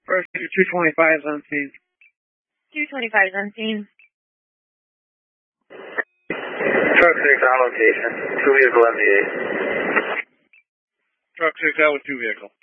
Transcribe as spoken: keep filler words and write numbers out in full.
Rescue two twenty-five is on scene. two twenty-five is on scene. Truck six on location. Two vehicle M D A. Truck six out with two vehicle.